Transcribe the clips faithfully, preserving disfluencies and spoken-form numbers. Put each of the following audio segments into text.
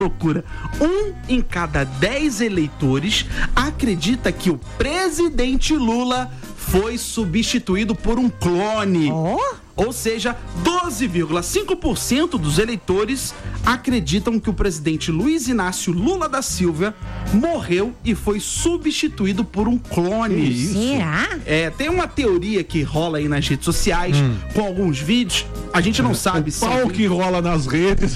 loucura. Um em cada dez eleitores acredita que o presidente Lula foi substituído por um clone. Oh? Ou seja, doze vírgula cinco por cento dos eleitores acreditam que o presidente Luiz Inácio Lula da Silva morreu e foi substituído por um clone. Será? É, tem uma teoria que rola aí nas redes sociais, hum. com alguns vídeos. A gente não sabe o se pau são... que rola nas redes.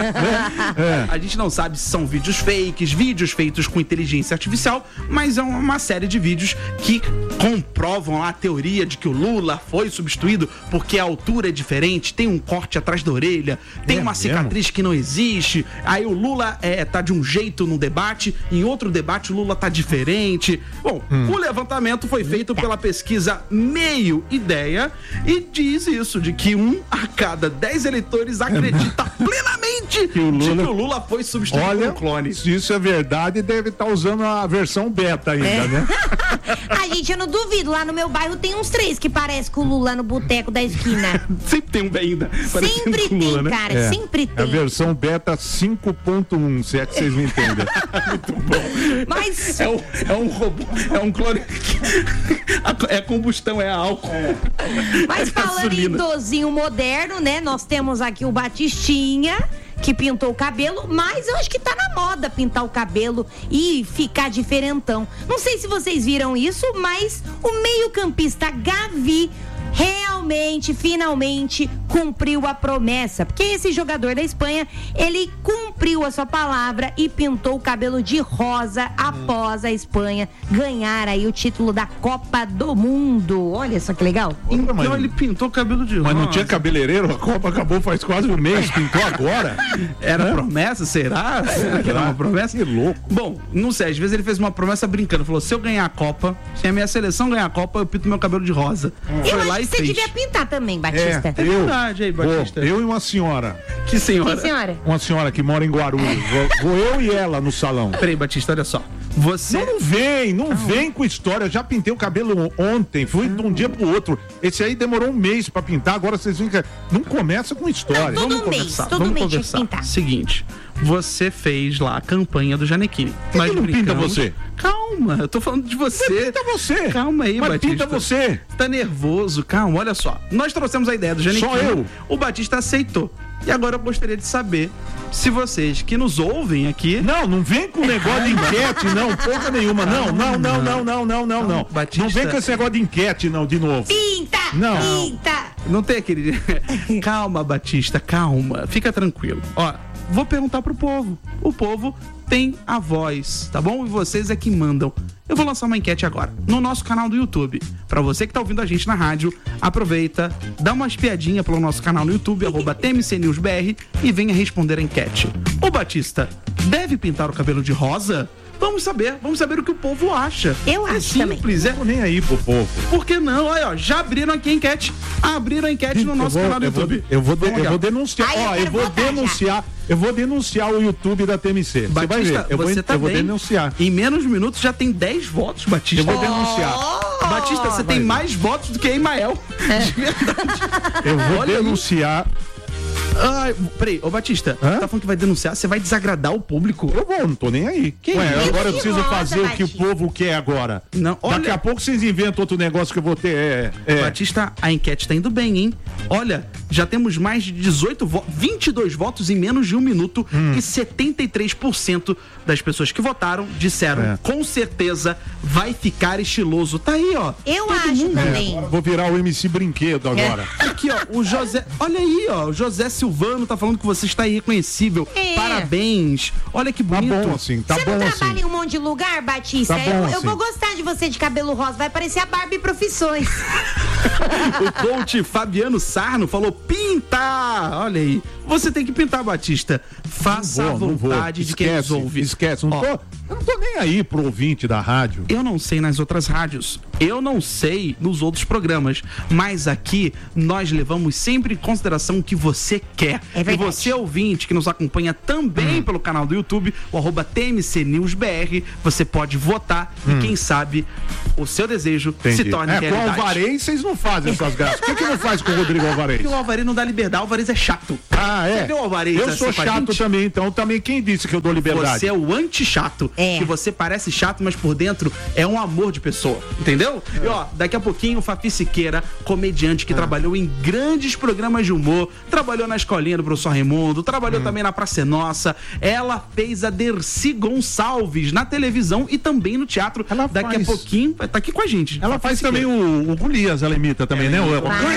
é. A gente não sabe se são vídeos fakes, vídeos feitos com inteligência artificial, mas é uma série de vídeos que comprovam lá a teoria de que o Lula foi substituído porque a altura é diferente, tem um corte atrás da orelha, tem é uma cicatriz mesmo? que não existe, aí o Lula é, tá de um jeito no debate, em outro debate o Lula tá diferente. Bom, hum. o levantamento foi feito pela pesquisa Meio Ideia e diz isso, de que um a cada dez eleitores acredita é. plenamente que o, Lula... de que o Lula foi substituído Olha, por um clone. Se isso é verdade, deve estar tá usando a versão beta ainda, é. né? A gente, eu não duvido, lá no meu bairro tem uns três que parecem com o Lula no boteco da esquina. Sempre tem um bem ainda. Sempre tem, Lula, né? cara, é. sempre tem. É a versão beta cinco ponto um, se é que vocês me entendem. Muito bom. Mas... É um, é um robô, é um clone. É combustão, é álcool. É. Mas falando em idosinho moderno, né? Nós temos aqui o Batistinha, que pintou o cabelo, mas eu acho que tá na moda pintar o cabelo e ficar diferentão. Não sei se vocês viram isso, mas o meio-campista Gavi realmente, finalmente cumpriu a promessa, porque esse jogador da Espanha, ele cumpriu a sua palavra e pintou o cabelo de rosa após a Espanha ganhar aí o título da Copa do Mundo. Olha só que legal. Então mas, ele pintou o cabelo de rosa. Mas não tinha cabeleireiro? A Copa acabou faz quase um mês, pintou agora? Era é? promessa? Será? Será que era uma promessa? Que louco. Bom, não sei, às vezes ele fez uma promessa brincando, falou, se eu ganhar a Copa, se a minha seleção ganhar a Copa, eu pinto meu cabelo de rosa. Eu Foi lá Você fez. devia pintar também, Batista. É, é verdade aí, Batista. Vou, eu e uma senhora. Que senhora? Que senhora? Uma senhora que mora em Guarulhos. Vou, vou eu e ela no salão. Peraí, Batista, olha só. Você... Não, não vem, não ah, vem com história. Eu já pintei o cabelo ontem, fui ah, de um dia pro outro. Esse aí demorou um mês pra pintar, agora vocês vêm... Não começa com história. Não, todo vamos mês, conversar, todo vamos mês conversar. Pintar. Seguinte, você fez lá a campanha do Janequine. Por que não pinta você? Calma, eu tô falando de você. Mas pinta você. Calma aí, Mas Batista. pinta você. Tá nervoso, calma, olha só. Nós trouxemos a ideia do Janequine. Só eu. O Batista aceitou. E agora eu gostaria de saber se vocês que nos ouvem aqui... Não, não vem com negócio de enquete, não, porra nenhuma. Não, não, não, não, não, não, não, não. Batista... Não vem com esse negócio de enquete, não, de novo. Pinta! Não. Pinta! Não tem aquele... Calma, Batista, calma. Fica tranquilo. Ó, vou perguntar pro povo. O povo tem a voz, tá bom? E vocês é que mandam. Eu vou lançar uma enquete agora, no nosso canal do YouTube. Pra você que tá ouvindo a gente na rádio, aproveita, dá uma espiadinha pelo nosso canal no YouTube, arroba T M C News B R, e venha responder a enquete. Ô Batista, deve pintar o cabelo de rosa? Vamos saber, vamos saber o que o povo acha. Eu acho é simples, também. é. Nem aí pro povo. Por que não? Olha, ó, já abriram aqui a enquete. Abriram a enquete no nosso vou, canal do YouTube. Eu vou, eu vou, de, eu vou denunciar. Ai, ó, eu eu vou denunciar. Já. Eu vou denunciar o YouTube da T M C. Batista, você vai ver. Eu, você vou, tá eu vou bem. denunciar. Em menos minutos já tem dez votos, Batista. Eu vou denunciar. Oh, Batista, você tem ver. mais votos do que Emael. É. De verdade. Eu vou Olha denunciar. Ai, peraí, ô Batista, Hã? você tá falando que vai denunciar? Você vai desagradar o público? Eu vou, não tô nem aí. Que Ué, isso? agora eu preciso Rosa, fazer o que o Batista. povo quer agora. Não, olha... Daqui a pouco vocês inventam outro negócio que eu vou ter. É, é. Batista, a enquete tá indo bem, hein? Olha, já temos mais de dezoito votos, vinte e dois votos em menos de um minuto hum. e setenta e três por cento das pessoas que votaram disseram, É. com certeza vai ficar estiloso. Tá aí, ó. Eu Todo acho mundo. também. É, vou virar o M C Brinquedo agora. Aqui, ó, o José, olha aí, ó, o José Silvano tá falando que você está irreconhecível. É. Parabéns. Olha que Tá bonito. bom assim, tá você bom não assim. trabalha em um monte de lugar, Batista? Tá bom eu, eu assim. vou gostar de você de cabelo rosa. Vai parecer a Barbie Profissões. O coach Fabiano Sarno falou pintar. Olha aí. Você tem que pintar, Batista. Faça Não vou, a não vou. vontade de quem nos Esquece, ouve. esquece. Não Ó, tô, eu não tô nem aí pro ouvinte da rádio. Eu não sei nas outras rádios, eu não sei nos outros programas, mas aqui nós levamos sempre em consideração o que você quer. É e verdade. você, ouvinte, que nos acompanha também Hum. pelo canal do YouTube, o arroba T M C News B R, você pode votar Hum. e quem sabe o seu desejo Entendi. se torne é, com o realidade. Alvarez vocês não fazem essas graças. Por que, que não faz com o Rodrigo Alvarez? Porque o Alvarez não dá liberdade, o Alvarez é chato. Ah, Ah, é. Você deu alvarez eu sou chato também, então também quem disse que eu dou liberdade? Você é o anti-chato. É. Que você parece chato, mas por dentro é um amor de pessoa. Entendeu? É. E ó, daqui a pouquinho, Fafi Siqueira, comediante que é. trabalhou em grandes programas de humor, trabalhou na escolinha do professor Raimundo, trabalhou hum. também na Praça é Nossa. Ela fez a Dercy Gonçalves na televisão e também no teatro. Ela daqui faz... a pouquinho vai estar tá aqui com a gente. Ela faz também o, o Golias, ela imita também, é, né?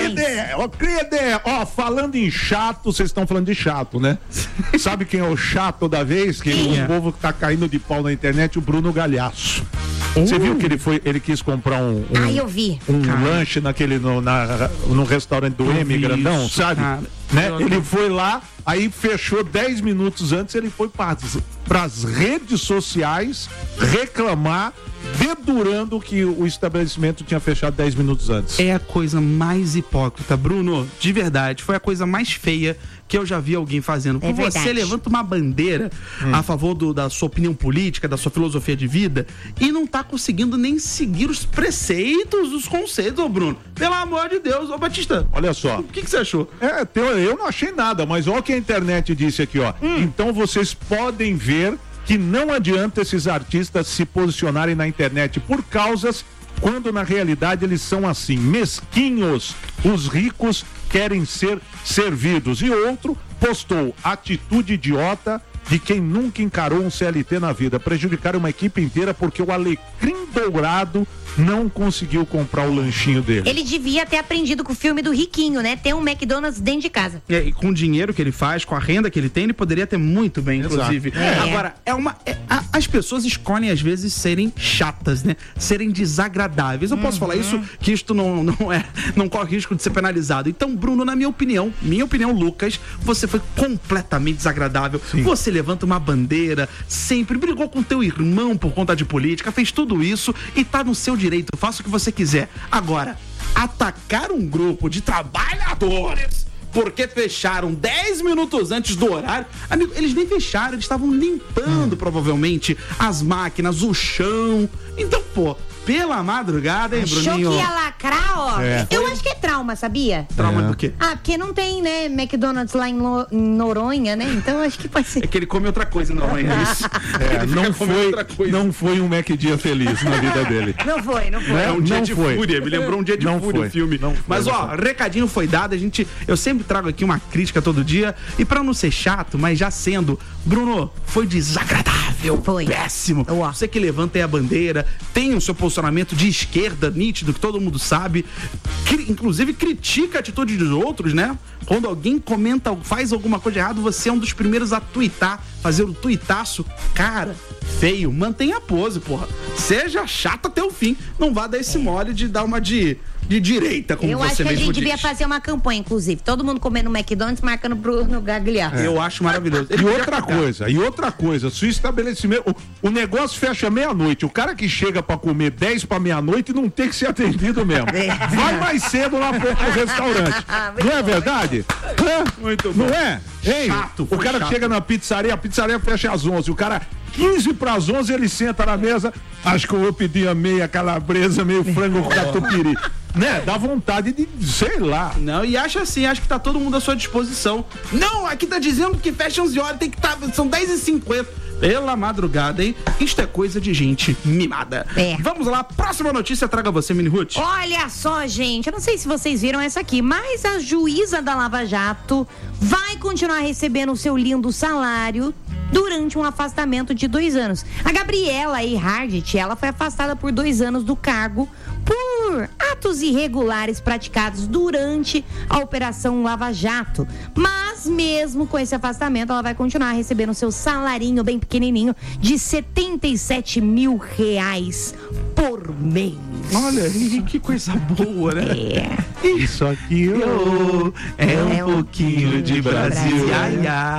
Ó, Crede, ó, falando em chato, vocês estão falando de chato, né? Sabe quem é o chato da vez? Que o é. povo tá caindo de pau na internet, o Bruno Galhaço. Você uh. viu que ele foi, ele quis comprar um, um, ah, eu vi. um lanche naquele, no, na, no restaurante do eu M, grandão, isso, sabe? Né? Ele foi lá, aí fechou dez minutos antes, ele foi para as redes sociais reclamar, dedurando que o estabelecimento tinha fechado dez minutos antes. É a coisa mais hipócrita, Bruno, de verdade, foi a coisa mais feia que eu já vi alguém fazendo. É você verdade. levanta uma bandeira hum. a favor do, da sua opinião política, da sua filosofia de vida, e não tá conseguindo nem seguir os preceitos, os conceitos, ô Bruno. Pelo amor de Deus, ô Batista. Olha só. O que, que você achou? É, eu não achei nada, mas olha o que a internet disse aqui, ó. Hum. Então vocês podem ver que não adianta esses artistas se posicionarem na internet por causas, quando na realidade eles são assim, mesquinhos. Os ricos querem ser servidos. E outro postou: atitude idiota de quem nunca encarou um C L T na vida. Prejudicaram uma equipe inteira porque o Alecrim Dourado não conseguiu comprar o lanchinho dele. Ele devia ter aprendido com o filme do Riquinho, né? Ter um McDonald's dentro de casa. É, e com o dinheiro que ele faz, com a renda que ele tem, ele poderia ter muito bem, Exato. inclusive. É. Agora, é uma, é, a, as pessoas escolhem às vezes serem chatas, né? Serem desagradáveis. Eu posso uhum. falar isso, que isto não, não, é, não corre risco de ser penalizado. Então, Bruno, na minha opinião, minha opinião, Lucas, você foi completamente desagradável. Sim. Você levanta uma bandeira, sempre brigou com teu irmão por conta de política, fez tudo isso e tá no seu direito. Faça o que você quiser. Agora, atacar um grupo de trabalhadores porque fecharam dez minutos antes do horário. Amigo, eles nem fecharam, eles estavam limpando hum. provavelmente as máquinas, o chão. Então, pô, pela madrugada, hein, Achou Bruninho? que ia lacrar, ó. É. Eu acho que é trauma, sabia? Trauma é. do quê? Ah, porque não tem, né, McDonald's lá em, Lo- em Noronha, né? Então acho que pode ser. É que ele come outra coisa, não é isso? É, não, foi, não foi um Mac dia feliz na vida dele. Não foi, não foi. É um dia não de foi. fúria, me lembrou um dia de não fúria foi. o filme. Não foi, Mas não ó, foi. recadinho foi dado, a gente, eu sempre trago aqui uma crítica todo dia, e pra não ser chato, mas já sendo, Bruno, foi desagradável, foi péssimo. Uau. Você que levanta aí a bandeira, tem o seu posicionamento de esquerda nítido, que todo mundo sabe, cri, inclusive critica a atitude dos outros, né? Quando alguém comenta, faz alguma coisa errada, você é um dos primeiros a tuitar, fazer o tuitaço. Cara, feio, mantenha a pose, porra. Seja chato até o fim. Não vá dar esse mole de dar uma de, de direita, como Eu você acho que a mesmo gente diz. devia fazer uma campanha, inclusive. Todo mundo comendo McDonald's, marcando Bruno Gagliasso. Eu acho maravilhoso. E outra coisa, e outra coisa, se o estabelecimento, o, o negócio fecha meia-noite, o cara que chega pra comer dez pra meia-noite não tem que ser atendido mesmo. É. Vai mais cedo lá pro, pro restaurante. Não é verdade? É? Muito bom. Não é? Ei, Chato, o cara chato. que chega na pizzaria, a pizzaria fecha às onze, o cara quinze para as onze ele senta na mesa, acho que eu vou pedir a meia calabresa, meio frango com catupiry. Né? Dá vontade de, sei lá. Não, e acha assim, acho que tá todo mundo à sua disposição. Não, aqui tá dizendo que fecha onze horas, tem que estar, tá, são dez e cinquenta. Pela madrugada, hein? Isto é coisa de gente mimada. É. Vamos lá, próxima notícia, traga você, Mini Ruth. Olha só, gente, eu não sei se vocês viram essa aqui, mas a juíza da Lava Jato vai continuar recebendo o seu lindo salário durante um afastamento de dois anos. A Gabriela Eirhardt, ela foi afastada por dois anos do cargo por atos irregulares praticados durante a Operação Lava Jato. Mas mesmo com esse afastamento, ela vai continuar recebendo seu salarinho bem pequenininho de setenta e sete mil reais por mês. Olha, que coisa boa, né? É. Isso aqui Oh, é um, É um pouquinho de Brasil. Brasil. Ai, ai.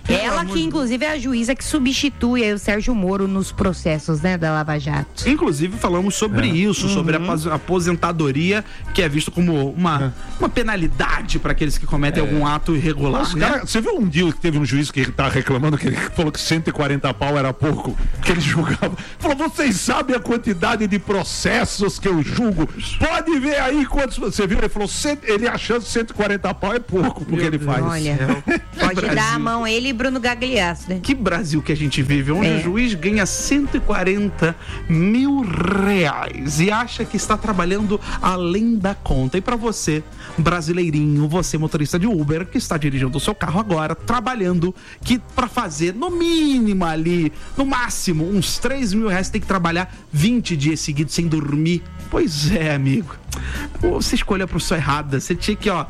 Ela que, inclusive, é a juíza que substitui aí o Sérgio Moro nos processos, né, da Lava Jato. Inclusive, falamos sobre é. isso, uhum. sobre a aposentadoria, que é visto como uma, é. uma penalidade para aqueles que cometem é. algum ato irregular. Nossa, né? Cara, você viu um dia que teve um juiz que tá reclamando, que ele falou que cento e quarenta pau era pouco, que ele julgava. Falou, vocês sabem a quantidade de processos que eu julgo? Pode ver aí quantos você viu. Ele falou, ele achando cento e quarenta pau é pouco, porque ele faz. Olha, pode Brasil. dar a mão ele e Bruno Gagliasso, né? Que Brasil que a gente vive, onde é. o juiz ganha cento e quarenta mil reais e acha que está trabalhando além da conta. E para você, brasileirinho, você motorista de Uber, que está dirigindo o seu carro agora, trabalhando, que para fazer no mínimo ali, no máximo, uns três mil reais, tem que trabalhar vinte dias seguidos sem dormir. Pois é, amigo. Você escolheu a profissão errada. Você tinha que, ó,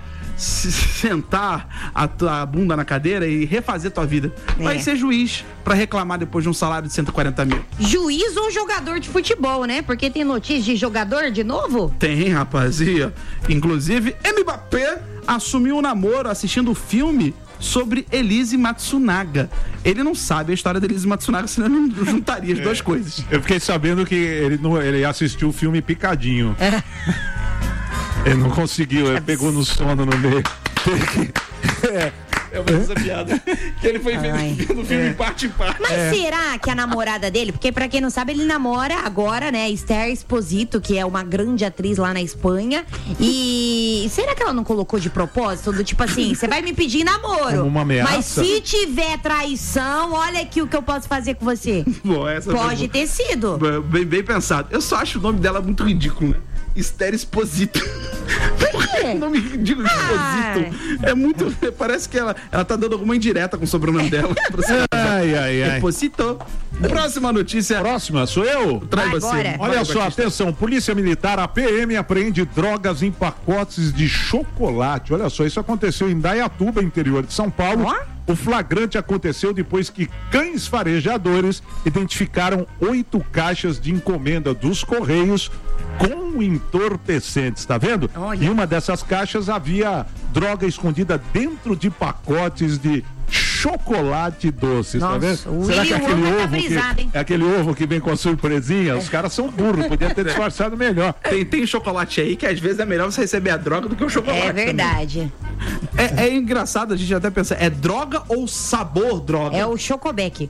sentar a tua bunda na cadeira e refazer tua vida. É. Vai ser juiz pra reclamar depois de um salário de cento e quarenta mil. Juiz ou jogador de futebol, né? Porque tem notícia de jogador de novo? Tem, rapaziada. Inclusive, Mbappé assumiu um namoro assistindo o filme sobre Elise Matsunaga. Ele não sabe a história da Elise Matsunaga, senão não juntaria as é. duas coisas. Eu fiquei sabendo que ele, não, ele assistiu o filme picadinho. É. Ele não conseguiu, ele pegou no sono no meio. É. Eu vou essa piada. Que ele foi vendo o filme é. parte em parte. Mas é. será que a namorada dele, porque pra quem não sabe, ele namora agora, né, Esther Exposito, que é uma grande atriz lá na Espanha. E será que ela não colocou de propósito? Do tipo assim, você vai me pedir namoro. Como uma ameaça? Mas se tiver traição, olha aqui o que eu posso fazer com você. Bom, essa Pode ter sido. Bem, bem pensado. Eu só acho o nome dela muito ridículo, né? Esther Exposito. Por quê? Nome ridículo, Exposito. É muito. Parece que ela, ela tá dando alguma indireta com o sobrenome dela. Ai, ai, ai. Exposito. Próxima notícia. Próxima, sou eu? Traz você. Olha Vai, só, Batista. Atenção, Polícia Militar, a P M apreende drogas em pacotes de chocolate. Olha só, isso aconteceu em Dayatuba, interior de São Paulo. Oh? O flagrante aconteceu depois que cães farejadores identificaram oito caixas de encomenda dos Correios com entorpecentes, tá vendo? Olha. Em uma dessas caixas havia droga escondida dentro de pacotes de chocolate doce, tá vendo? Será que é aquele ovo tá brisado, que, é aquele ovo que vem com a surpresinha? É. Os caras são burros, podia ter disfarçado melhor. Tem, tem chocolate aí que às vezes é melhor você receber a droga do que o chocolate. É verdade. É, é engraçado a gente até pensar, é droga ou sabor droga? É o chocobeck.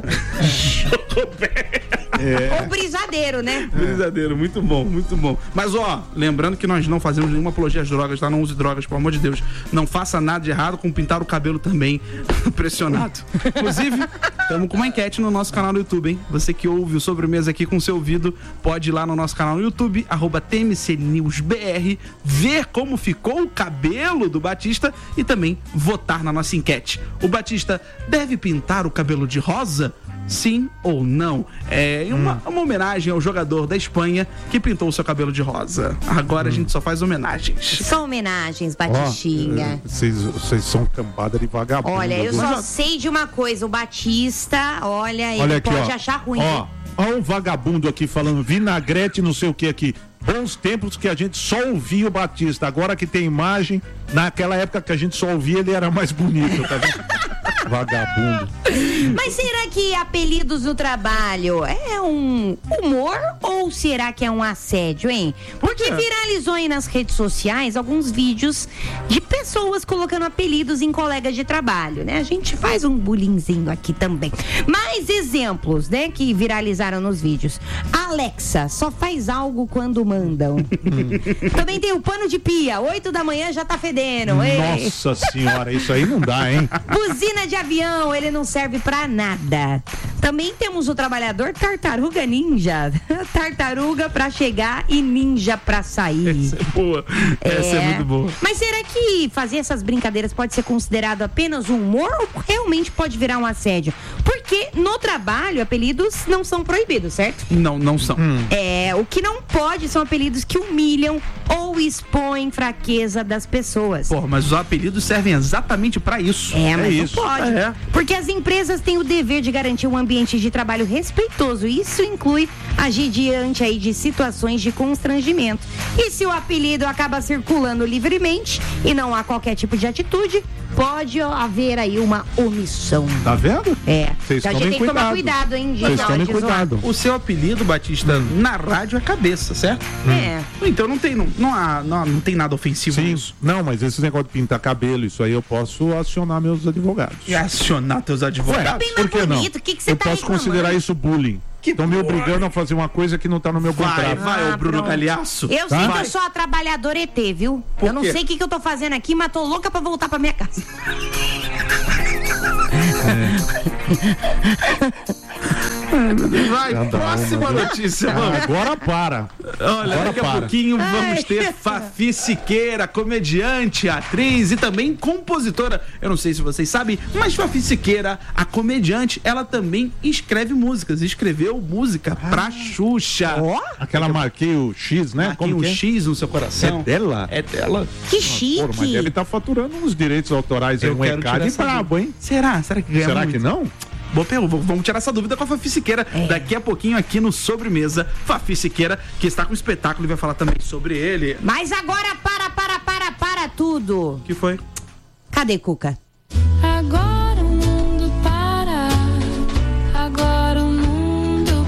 Chocobeck. É. Ou brisadeiro, né? É. Brisadeiro, muito bom, muito bom. Mas ó, lembrando que nós não fazemos nenhuma apologia às drogas, tá? Não use drogas, pelo amor de Deus. Não faça nada de errado com pintar o cabelo também. Pressionado. Inclusive, estamos com uma enquete no nosso canal no YouTube, hein? Você que ouve o Sobremesa aqui com seu ouvido, pode ir lá no nosso canal no YouTube, arroba T M C News B R, ver como ficou o cabelo do Batista e também votar na nossa enquete. O Batista deve pintar o cabelo de rosa? Sim ou não? É uma, hum. uma homenagem ao jogador da Espanha que pintou o seu cabelo de rosa. Agora hum. a gente só faz homenagens. Só homenagens, Batistinha. Vocês oh, são cambada de vagabundo. Olha, eu só já... sei de uma coisa, o Batista, olha, ele olha aqui, pode ó. achar ruim. Ó, ó um vagabundo aqui falando vinagrete não sei o que aqui. Bons tempos que a gente só ouvia o Batista. Agora que tem imagem, naquela época que a gente só ouvia, ele era mais bonito, tá vendo? Vagabundo. Mas será que apelidos no trabalho é um humor ou será que é um assédio, hein? Porque é. viralizou aí nas redes sociais alguns vídeos de pessoas colocando apelidos em colegas de trabalho, né? A gente faz um bullyingzinho aqui também. Mais exemplos, né, que viralizaram nos vídeos. Alexa só faz algo quando mandam. Também tem o pano de pia, oito da manhã já tá fedendo. Nossa Ei. senhora, isso aí não dá, hein? Buzina de avião, ele não serve pra nada. Também temos o trabalhador tartaruga ninja. Tartaruga pra chegar e ninja pra sair. Essa é boa. É. Essa é muito boa. Mas será que fazer essas brincadeiras pode ser considerado apenas um humor ou realmente pode virar um assédio? Porque no trabalho, apelidos não são proibidos, certo? Não, não são. Hum. É, o que não pode são apelidos que humilham ou expõem fraqueza das pessoas. Porra, mas os apelidos servem exatamente pra isso. É, mas é não isso. pode. É. Porque as empresas têm o dever de garantir um ambiente de trabalho respeitoso. Isso inclui agir diante aí de situações de constrangimento. E se o apelido acaba circulando livremente e não há qualquer tipo de atitude, pode haver aí uma omissão. Tá vendo? É. Vocês então a gente tem que cuidado. tomar cuidado, hein, de Vocês tomem de cuidado. O seu apelido, Batista, na rádio é cabeça, certo? É. Então não tem, não, não, há, não, não tem nada ofensivo Sim, nisso. não, mas esse negócio de pintar cabelo, isso aí eu posso acionar meus advogados. E acionar teus advogados? bem mais Por que não? bonito, o que que você eu tá posso reclamando? considerar isso bullying. Que Estão me porra. obrigando a fazer uma coisa que não tá no meu Vai, contrato. vai, Ah, ô Bruno pronto. Galhaço. Eu Tá? sei que Vai. eu sou a trabalhadora E T, viu? Por eu não quê? sei o que, que eu tô fazendo aqui, mas tô louca pra voltar pra minha casa. Vai, Cada próxima uma, viu? notícia, Ah, vamos. agora para. Olha, Agora daqui a para. pouquinho Ai. vamos ter Fafi Siqueira, comediante, atriz e também compositora. Eu não sei se vocês sabem, mas Fafi Siqueira, a comediante, ela também escreve músicas. Escreveu música pra Xuxa. Aquela marquei o X, né? Marquei Como um que é? X no seu coração. É dela? É dela. Que chique. Pô, mas deve estar faturando uns direitos autorais aí, Eu um quero recado tirar e essa brabo, hein? Será? Será que ganha Será muito? que não? Boa pergunta. Vamos tirar essa dúvida com a Fafi Siqueira É. daqui a pouquinho aqui no Sobremesa. Fafi Siqueira, que está com um espetáculo e vai falar também sobre ele. Mas agora para, para, para, para tudo. O que foi? Cadê Cuca? Agora o mundo para, agora o mundo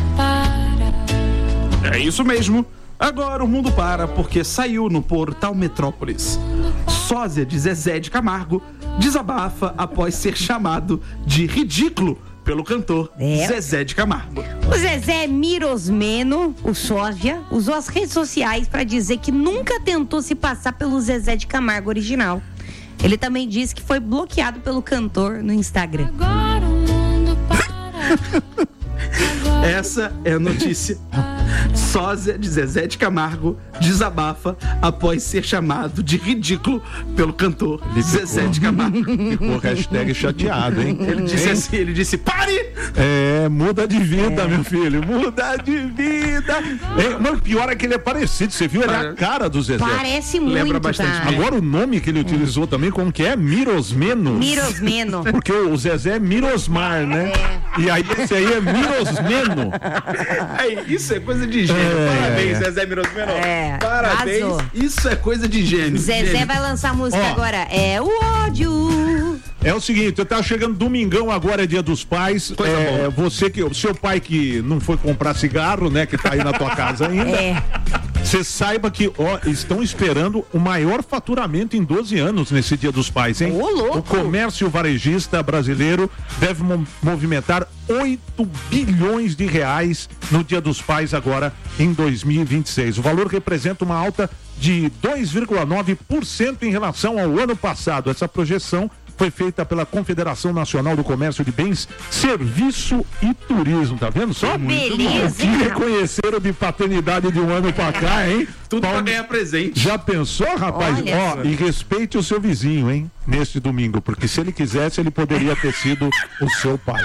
para. É isso mesmo. Agora o mundo para porque saiu no portal Metrópolis. Sósia de Zezé de Camargo desabafa após ser chamado de ridículo pelo cantor É. Zezé de Camargo. O Zezé Mirosmeno, o sósia, usou as redes sociais para dizer que nunca tentou se passar pelo Zezé de Camargo original. Ele também disse que foi bloqueado pelo cantor no Instagram. Agora o mundo para. Essa é a notícia. Sósia de Zezé de Camargo desabafa após ser chamado de ridículo pelo cantor Zezé de Camargo. Ficou hashtag chateado, hein? Ele disse Hein? assim, ele disse, pare! É, muda de vida, meu filho. Muda de vida. É, mas o pior é que ele é parecido. Você viu? Ele é a cara do Zezé. Parece muito, Lembra bastante tá? bem. Agora o nome que ele utilizou também, como que é? Mirosmeno. Mirosmeno. Porque o Zezé é Mirosmar, né? E aí esse aí é Mirosmeno. Aí, isso é coisa de gênio. É. Parabéns, Zezé Mirosmeno. É, Parabéns. arrasou. Isso é coisa de gênio. Zezé Gênio. vai lançar música Ó. agora. É o ódio. É o seguinte, tá chegando domingão agora, é dia dos pais. Coisa É, boa. você que, o seu pai que não foi comprar cigarro, né, que tá aí na tua casa ainda. É. Você saiba que ó, estão esperando o maior faturamento em doze anos nesse Dia dos Pais, hein? Ô, louco! O comércio varejista brasileiro deve mo- movimentar oito bilhões de reais no Dia dos Pais agora em dois mil e vinte e seis. O valor representa uma alta de dois vírgula nove por cento em relação ao ano passado. Essa projeção foi feita pela Confederação Nacional do Comércio de Bens, Serviço e Turismo. Tá vendo só? beleza, O que hein? reconheceram de paternidade de um ano pra cá, hein? Tudo pra Paulo- ganhar presente. Já pensou, rapaz? Olha Ó, só. e respeite o seu vizinho, hein? Neste domingo, porque se ele quisesse, ele poderia ter sido o seu pai.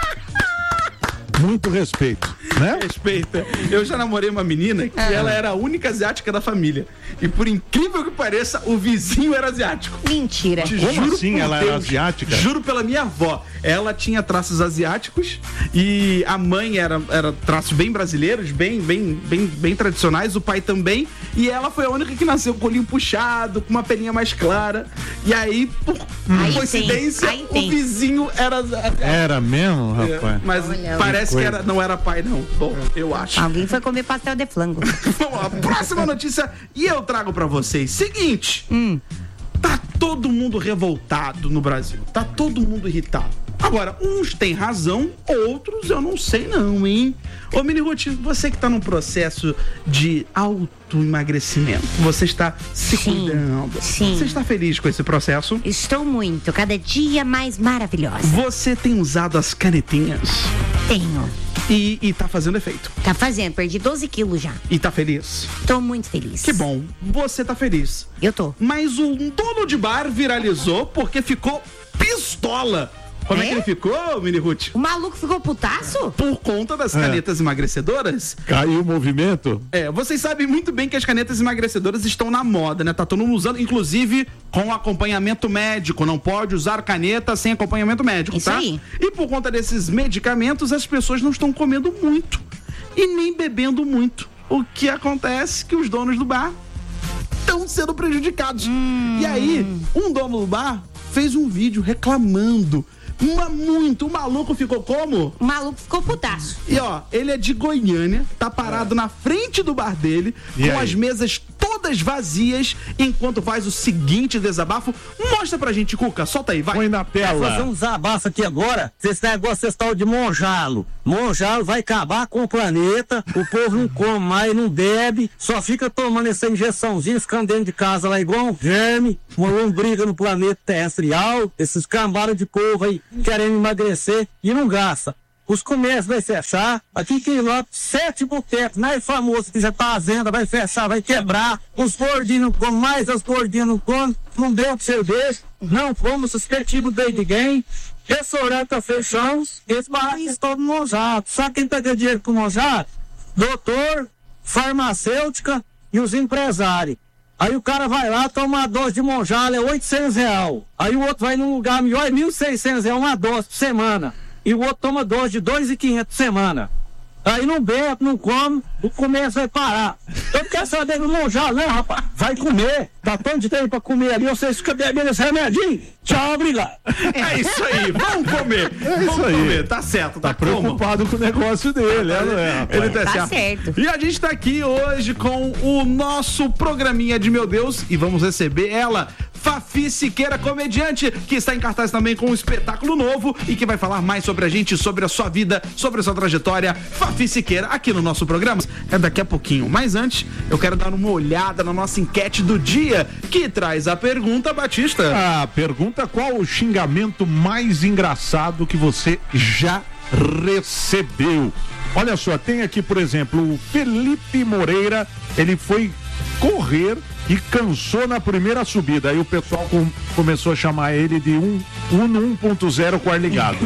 Muito respeito, né? Respeita. Eu já namorei uma menina que ela era a única asiática da família. E por incrível que pareça, o vizinho era asiático. Mentira. Te Como juro assim por ela era Deus, asiática? Juro pela minha avó. Ela tinha traços asiáticos e a mãe era, era traços bem brasileiros, bem, bem, bem, bem tradicionais, o pai também. E ela foi a única que nasceu com o olhinho puxado, com uma pelinha mais clara. E aí, por Aí coincidência, tem, aí o tem. vizinho era asiático. Era mesmo, rapaz? Mas Olha, parece que coisa. era, não era pai, não. Bom, eu acho. Alguém foi comer pastel de flango. Vamos lá, próxima notícia e eu trago pra vocês. Seguinte, tá todo mundo revoltado no Brasil, tá todo mundo irritado. Agora, uns têm razão, outros eu não sei não, hein? Ô, Mini Ruth, você que tá num processo de autoemagrecimento, você está se Sim, cuidando. sim. Você está feliz com esse processo? Estou muito, cada dia mais maravilhosa. Você tem usado as canetinhas Tenho. e, e tá fazendo efeito. Tá fazendo, perdi doze quilos já. E tá feliz? Tô muito feliz. Que bom, você tá feliz. Eu tô. Mas um dono de bar viralizou porque ficou pistola. Como é, É? que ele ficou, Mini Ruth? O maluco ficou putaço? Por conta das É. canetas emagrecedoras? Caiu o movimento? É, vocês sabem muito bem que as canetas emagrecedoras estão na moda, né? Tá todo mundo usando, inclusive com acompanhamento médico. Não pode usar caneta sem acompanhamento médico, Isso tá? aí. E por conta desses medicamentos, as pessoas não estão comendo muito e nem bebendo muito. O que acontece é que os donos do bar estão sendo prejudicados. Hum. E aí, um dono do bar fez um vídeo reclamando. Uma, muito, o maluco ficou como? O maluco ficou putaço. E ó, ele é de Goiânia, tá parado é. na frente do bar dele, e com aí? as mesas todas vazias, enquanto faz o seguinte desabafo. Mostra pra gente, Cuca, solta aí, vai. Põe na tela. Vou fazer um desabafo aqui agora, esse negócio esse tal de monjalo. Monjalo vai acabar com o planeta, o povo não come mais, não bebe, só fica tomando essa injeçãozinha, ficando dentro de casa lá igual um verme, uma lombriga no planeta terrestrial, esses cambaram de povo aí querendo emagrecer e não gasta. Os comércios vai fechar, aqui em Quilópolis, sete botecos, mais famoso que já tá à venda, vai fechar, vai quebrar, os gordinhos não comem mais, as gordinhas não comem, não deu cerveja, não fomos suspetíveis de ninguém, restaurante tá fechando, esse barraco está todo monjado. Sabe quem tá ganhando dinheiro com monjado? Doutor, farmacêutica e os empresários. Aí o cara vai lá, toma uma dose de monjalo, é oitocentos reais. Aí o outro vai num lugar melhor, é mil e seiscentos reais uma dose por semana. E o outro toma dose de dois mil e quinhentos por semana. Aí não bebe, não come, o comércio vai parar. Eu não quero saber do monjalo, não, rapaz. Vai comer. Tá tanto de tempo pra comer ali, vocês ficam bebendo esse remedinho. Tchau, obrigado. É isso aí, vamos comer. É isso vamos aí. Comer. Tá certo, tá, tá preocupado com o negócio dele, é, não é? Ele tá, tá certo. certo. E a gente tá aqui hoje com o nosso programinha de Meu Deus e vamos receber ela, Fafi Siqueira, comediante, que está em cartaz também com um espetáculo novo e que vai falar mais sobre a gente, sobre a sua vida, sobre a sua trajetória. Fafi Siqueira, aqui no nosso programa, é daqui a pouquinho. Mas antes, eu quero dar uma olhada na nossa enquete do dia, que traz a pergunta, Batista. Ah, pergunta qual o xingamento mais engraçado que você já recebeu. Olha só, tem aqui, por exemplo, o Felipe Moreira, ele foi correr e cansou na primeira subida. Aí o pessoal com, começou a chamar ele de um, Uno um ponto zero com ar ligado.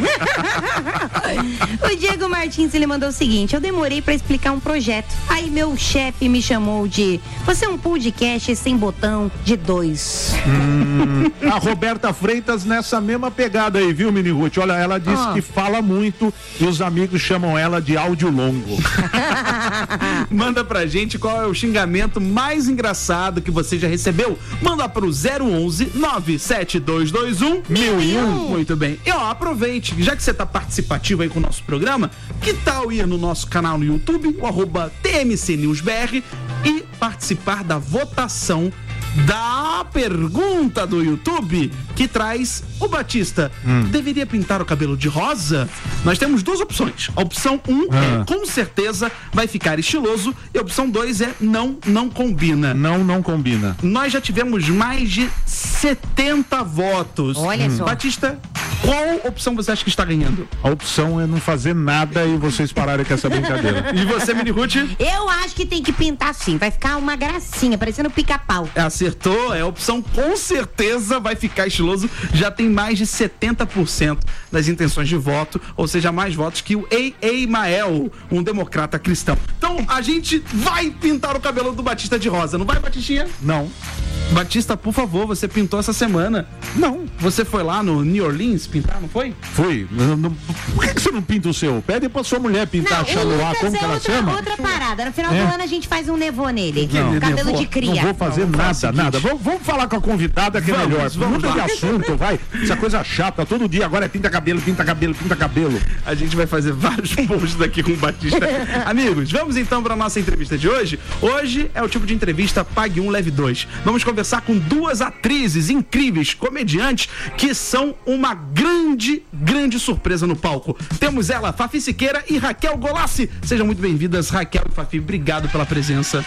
O Diego Martins, ele mandou o seguinte: eu demorei pra explicar um projeto. Aí meu chefe me chamou de você é um podcast sem botão de dois. Hum, a Roberta Freitas nessa mesma pegada aí, viu, Mini Ruth? Olha, ela disse oh. que fala muito e os amigos chamam ela de áudio longo. Manda pra gente qual é o xingamento mais engraçado que você já recebeu. Manda pro zero onze nove sete dois dois um mil e um. Muito bem. E ó, aproveite, já que você tá participativo aí com o nosso programa, que tal ir no nosso canal no YouTube, o arroba T M C News B R, e participar da votação da pergunta do YouTube que traz o Batista. Hum. Deveria pintar o cabelo de rosa? Nós temos duas opções. A opção um ah. é com certeza vai ficar estiloso e a opção dois é não, não combina. Não, não combina. Nós já tivemos mais de setenta votos. Olha hum. só. Batista, qual opção você acha que está ganhando? A opção é não fazer nada e vocês pararem com essa brincadeira. E você, Mini Ruth? Eu acho que tem que pintar sim. Vai ficar uma gracinha, parecendo pica-pau. Acertou, é a opção com certeza vai ficar estiloso. Já tem mais de setenta por cento das intenções de voto, ou seja, mais votos que o Ei Ei Mael, um democrata cristão. Então a gente vai pintar o cabelo do Batista de rosa, não vai, Batistinha? Não. Batista, por favor, você pintou essa semana? Não. Você foi lá no New Orleans pintar, não foi? Fui. Não, não, por que, que você não pinta o seu? Pede pra sua mulher pintar a Xaloá, como é que ela outra, chama? outra parada. No final é. do ano a gente faz um nevô nele. Não, cabelo nevô, de cria. Não vou fazer não, nada, nada. Vamos, vamos falar com a convidada que vamos, é melhor. Vamos Muda de assunto, vai. Essa coisa chata, todo dia agora é pinta cabelo, pinta cabelo, pinta cabelo. A gente vai fazer vários posts aqui com o Batista. Amigos, vamos então para nossa entrevista de hoje. Hoje é o tipo de entrevista Pague um, Leve dois. Vamos conversar com duas atrizes incríveis, comediantes, que são uma grande, grande surpresa no palco. Temos ela, Fafi Siqueira e Raquel Golassi. Sejam muito bem-vindas, Raquel e Fafi. Obrigado pela presença.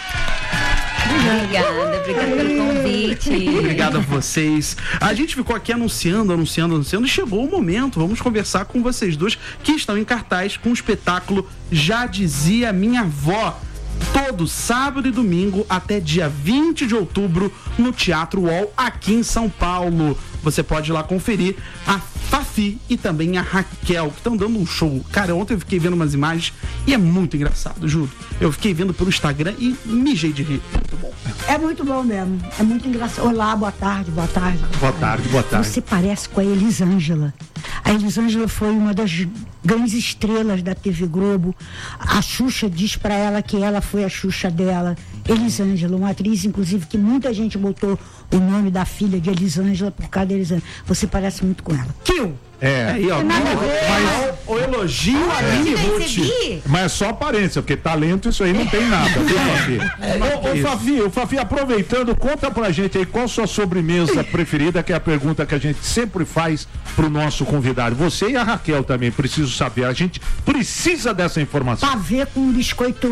Obrigada, obrigada pelo convite. Obrigado a vocês. A gente ficou aqui anunciando, anunciando, anunciando e chegou o momento. Vamos conversar com vocês duas que estão em cartaz com o espetáculo Já Dizia Minha Avó. Todo sábado e domingo até dia vinte de outubro no Teatro U O L aqui em São Paulo. Você pode ir lá conferir. A Fafi Fafi e também a Raquel, que estão dando um show. Cara, ontem eu fiquei vendo umas imagens e é muito engraçado, juro. Eu fiquei vendo pelo Instagram e mijei de rir. Muito bom. É muito bom mesmo. É muito engraçado. Olá, boa tarde, boa tarde. Boa tarde, boa tarde. Você parece com a Elisângela. A Elisângela foi uma das grandes estrelas da T V Globo. A Xuxa diz pra ela que ela foi a Xuxa dela. Elisângela, uma atriz, inclusive, que muita gente botou o nome da filha de Elisângela por causa da Elisângela. Você parece muito com ela. Kill! É. Aí, ó, Nada a mas, ver. mas o elogio a Aline Ruth. Mas é só aparência, porque talento isso aí não tem nada, viu, Fafi? Ô, ô, Fafi, ô, Fafi, aproveitando, conta pra gente aí qual sua sobremesa preferida, que é a pergunta que a gente sempre faz pro nosso convidado. Você e a Raquel também, preciso saber. A gente precisa dessa informação. Pavê com biscoito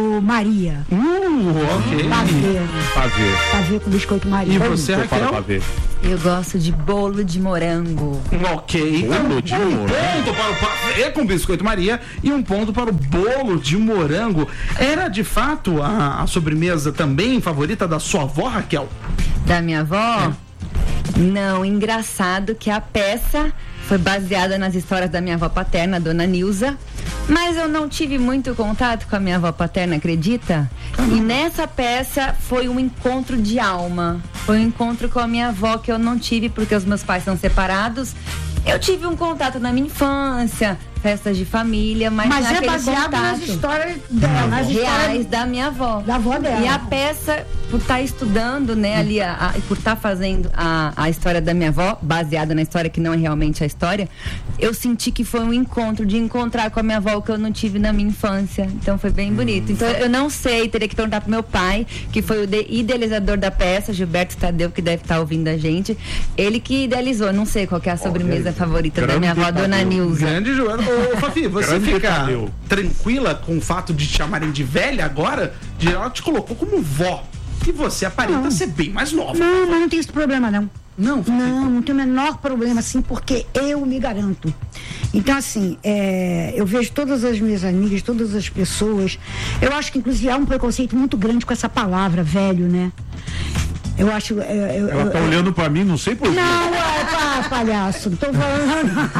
Maria. Uh, ok. Pavê. Pavê. Pavê com biscoito Maria. E você, Você fala Raquel? pavê. Eu gosto de bolo de morango. Ok. Bolo de um morango. ponto para o pavê com biscoito Maria e um ponto para o bolo de morango. Era de fato a, a sobremesa também favorita da sua avó, Raquel? Da minha avó? Não, engraçado que a peça foi baseada nas histórias da minha avó paterna, a dona Nilza. Mas eu não tive muito contato com a minha avó paterna, acredita? E nessa peça foi um encontro de alma. Foi um encontro com a minha avó que eu não tive porque os meus pais são separados. Eu tive um contato na minha infância, festas de família, mas, Mas é naquele baseado contato nas histórias dela, nas reais histórias da minha avó. da avó dela. E a peça, por estar estudando, né, ali, a, a, por estar fazendo a, a história da minha avó, baseada na história que não é realmente a história, eu senti que foi um encontro, de encontrar com a minha avó que eu não tive na minha infância. Então foi bem bonito. Então eu não sei, teria que perguntar pro meu pai, que foi o de, idealizador da peça, Gilberto Tadeu, que deve estar ouvindo a gente. Ele que idealizou, não sei qual que é a sobremesa favorita da minha avó, Dona Nilza. Grande Joana. Ô, Fafi, você Grande fica Tadeu. tranquila com o fato de te chamarem de velha agora? De ela te colocou como vó. E você aparenta Não. ser bem mais nova. Não, mas não tem esse problema, não. Não, Fafi. Não, não tem o menor problema, assim, porque eu me garanto. Então, assim, é, eu vejo todas as minhas amigas, todas as pessoas. Eu acho que, inclusive, há um preconceito muito grande com essa palavra, velho, né? Eu acho. é, eu- Ela tá eu- olhando pra mim, não sei por quê. Não, é, pá, palhaço, não tô falando.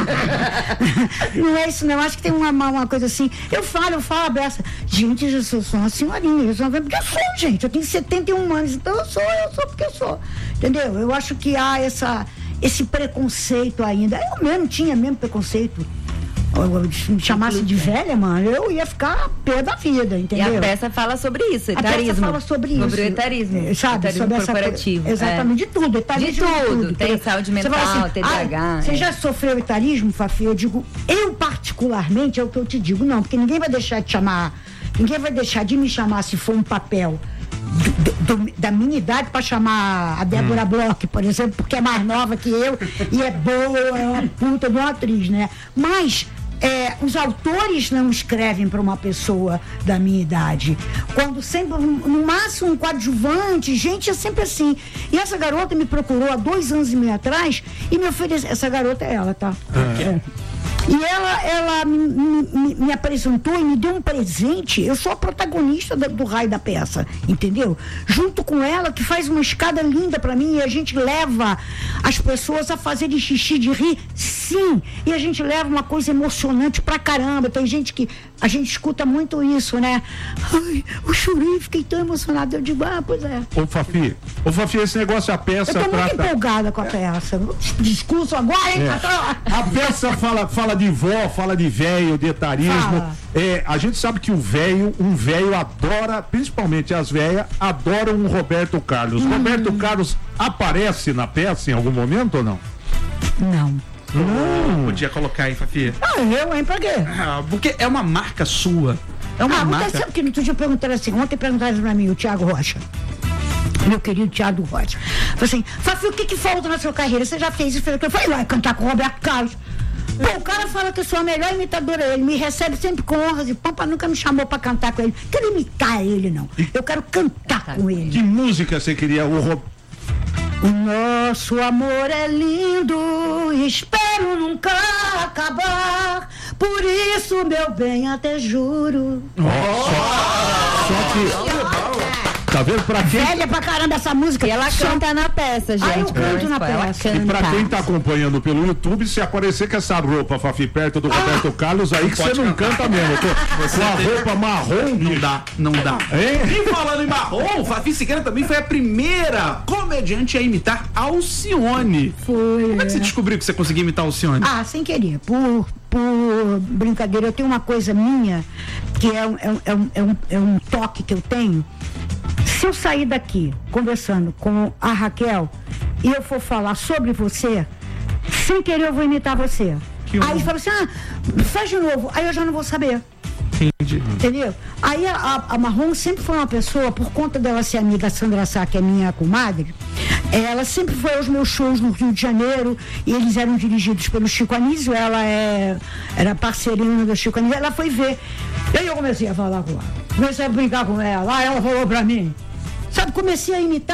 Não é isso, não. Eu acho que tem uma, uma, uma coisa assim. Eu falo, eu falo a beça. Gente, eu sou, sou uma senhorinha, eu sou uma velha, porque eu sou, gente. Eu tenho setenta e um anos, então eu sou, eu sou porque eu sou. Entendeu? Eu acho que há essa, esse preconceito ainda. Eu mesmo tinha mesmo preconceito. Eu- eu- Me chamasse de velha, mano, eu ia ficar pé da vida, E entendeu? a peça fala sobre isso, A etarismo. peça fala sobre isso. Sobre o etarismo. É, sabe, etarismo sobre essa corporativo. coisa- Exatamente, de tudo. Etarismo De tudo. Tem entendeu? saúde Você fala mental, T D A H, "Ah, você é." já sofreu etarismo, Fafi? Eu digo, eu particularmente, é o que eu te digo, não, porque ninguém vai deixar de chamar, ninguém vai deixar de me chamar se for um papel do- do- da minha idade para chamar a Débora Bloch, por exemplo, porque é mais nova que eu e é boa, é uma puta de uma atriz, né? Mas é, os autores não escrevem para uma pessoa da minha idade. Quando sempre, no máximo, um coadjuvante, gente, é sempre assim. E essa garota me procurou há dois anos e meio atrás e me ofereceu. Essa garota é ela, tá? É. E ela, ela me, me- me apresentou e me deu um presente. Eu sou a protagonista da- do raio da peça, entendeu? Junto com ela, que faz uma escada linda pra mim, e a gente leva as pessoas a fazerem xixi de rir, sim. E a gente leva uma coisa emocionante pra caramba. Tem gente que. A gente escuta muito isso, né? Ai, eu chorei, fiquei tão emocionada. Eu digo, ah, pois é. Ô, Fafi, ô, Fafi, esse negócio, a peça Eu tô muito trata... empolgada com a peça. Discurso agora, hein, É. patrão? A peça fala, fala de vó, fala de velho, de etarismo. Fala. É, a gente sabe que o velho, um velho adora, principalmente as velhas, adoram o Roberto Carlos. Hum. Roberto Carlos aparece na peça em algum momento ou não? Não. Não. Podia colocar aí, Fafi. Ah, eu, hein, pra quê? Ah, porque é uma marca sua. É uma Ah, marca. você sabe que outro dia perguntaram assim, ontem perguntaram pra mim, o Thiago Rocha. Meu querido Thiago Rocha. Falei assim, Fafi, o que que falta na sua carreira? Você já fez isso? Eu falei, vai cantar com o Roberto Carlos. Pô, o cara fala que eu sou a melhor imitadora, ele me recebe sempre com honras e pampa, nunca me chamou pra cantar com ele. Não quero imitar ele, não. Eu quero cantar com ele. Que música você queria? O Ro... O nosso amor é lindo, espero nunca acabar. Por isso, meu bem, até juro. Só que Tá vendo? Pra quem... Velha pra caramba essa música. E ela Só- canta na peça, gente. Ah, eu canto na Ela peça. canta. E pra quem tá acompanhando pelo YouTube, se aparecer com essa roupa, Fafi, perto do Roberto Carlos, aí que você pode não cantar. canta mesmo. Com, com a roupa marrom, Não dá, não dá. Hein? E falando em marrom, Fafi Siqueira também foi a primeira comediante a imitar Alcione. Foi. Como é que você descobriu que você conseguia imitar Alcione? Ah, sem querer, por, por brincadeira. Eu tenho uma coisa minha, que é um, é, um, é, um, é, um, é um toque que eu tenho. Se eu sair daqui conversando com a Raquel e eu for falar sobre você, sem querer eu vou imitar você. Aí fala assim, ah, faz de novo. Aí eu já não vou saber. Entendi. Entendeu? Aí a, a, a Marrom sempre foi uma pessoa, por conta dela ser amiga da Sandra Sá, que é minha comadre, ela sempre foi aos meus shows no Rio de Janeiro, e eles eram dirigidos pelo Chico Anísio, ela é, era parceirinha do Chico Anísio, ela foi ver. E aí eu comecei a falar com ela, comecei a brincar com ela, aí ela falou pra mim, sabe, comecei a imitar.